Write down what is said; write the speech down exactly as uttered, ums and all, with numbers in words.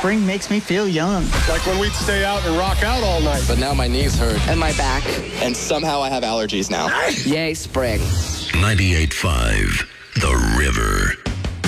spring makes me feel young. Like when we'd stay out and rock out all night. But now my knees hurt. And my back. And somehow I have allergies now. Yay, spring. ninety-eight point five The River.